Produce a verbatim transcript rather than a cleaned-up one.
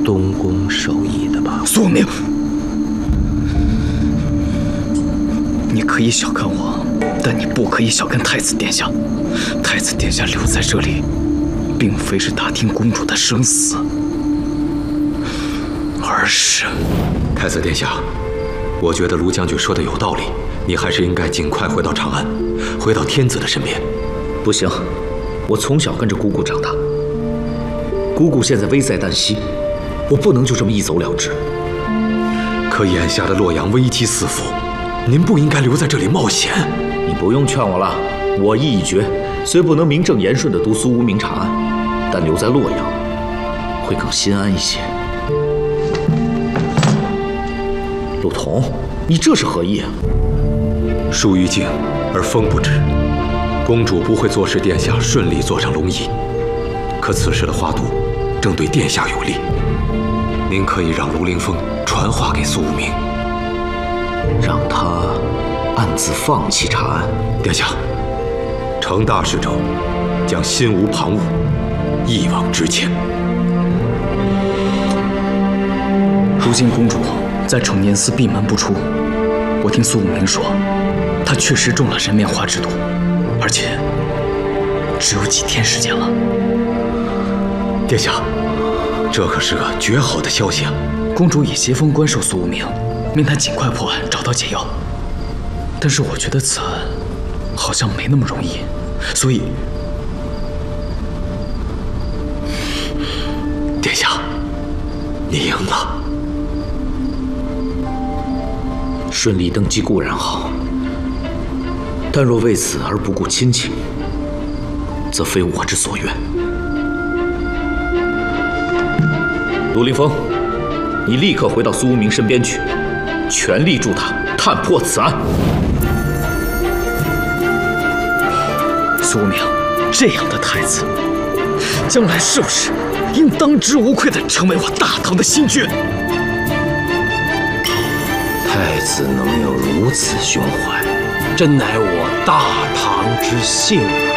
东宫授意的吧？ 苏无名，你可以小看我，但你不可以小看太子殿下。太子殿下留在这里，并非是打听公主的生死，而是…… 太子殿下，我觉得卢将军说的有道理，你还是应该尽快回到长安，回到天子的身边。 不行，我从小跟着姑姑长大，姑姑现在危在旦夕，我不能就这么一走了之。 可眼下的洛阳危机四伏，您不应该留在这里冒险。 你不用劝我了，我意已决，虽不能名正言顺地督苏无名查案，但留在洛阳会更心安一些。陆童，你这是何意啊？ 树欲静而风不止，公主不会坐视殿下顺利坐上龙椅，可此时的花都正对殿下有利，您可以让卢凌风传话给苏无名， 让他暗自放弃查案。 殿下，成大事者将心无旁骛，一往直前。 如今公主在承年寺闭门不出，我听苏无名说，她确实中了人面花之毒，而且只有几天时间了。 殿下，这可是个绝好的消息啊！ 公主以邪风关授苏无名，命他尽快破案，找到解药。但是我觉得此案好像没那么容易，所以， 殿下，你赢了。 顺利登基固然好，但若为此而不顾亲情，则非我之所愿。卢凌风，你立刻回到苏无名身边去，全力助他探破此案。 苏无名，这样的太子，将来是不是应当之无愧地成为我大唐的新君？ 太子能有如此胸怀，真乃我大唐之幸啊！